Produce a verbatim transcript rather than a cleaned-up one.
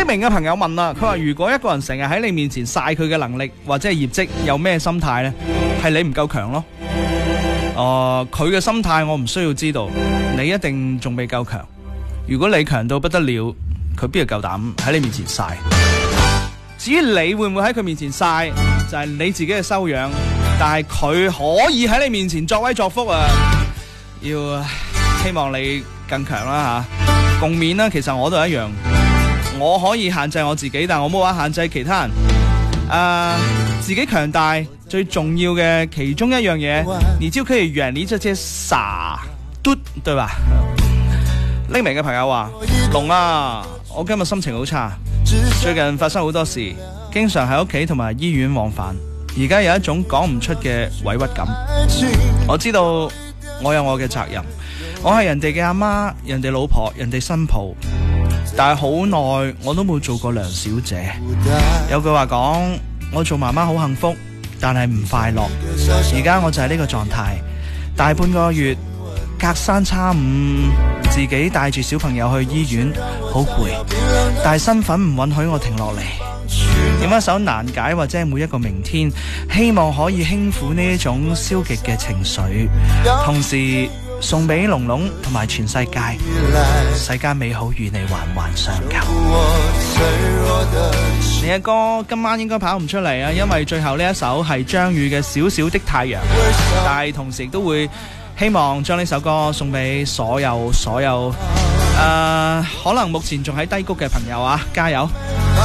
匿名嘅朋友問啦，佢話如果一個人成日喺你面前晒佢嘅能力或者係業績，有咩心態呢？係你唔夠強咯。誒、呃，佢嘅心態我唔需要知道，你一定仲未夠強。如果你強到不得了，佢邊度夠膽喺你面前晒？至於你會唔會喺佢面前晒，就係、是、你自己嘅修養。但係佢可以喺你面前作威作福啊！要希望你更強啦吓，共勉啦。其實我都係一樣，我可以限制我自己，但我冇話限制其他人。誒、呃，自己強大最重要嘅其中一樣嘢，你就可以遠離這些傻嘟，對吧？匿名嘅朋友話：龍啊，我今日心情好差，最近發生好多事，經常喺屋企同埋醫院往返。而家有一種講唔出嘅委屈感。我知道我有我嘅責任，我係人哋嘅阿媽、人哋老婆、人哋新抱，但係好耐我都冇做過梁小姐。有句話講，我做媽媽好幸福，但係唔快樂。而家我就係呢個狀態，大半個月隔三差五自己帶住小朋友去醫院，好攰，但係身份唔允許我停落嚟。點一首難解或者係每一個明天，希望可以輕撫呢一種消極嘅情緒，同時送俾龍龍同埋全世界，世間美好與你環環相扣。你嘅歌今晚應該跑唔出嚟啊，因為最後呢一首係張宇嘅小小的太陽，但係同時亦都會希望將呢首歌送俾所有所有誒、呃，可能目前仲喺低谷嘅朋友啊，加油！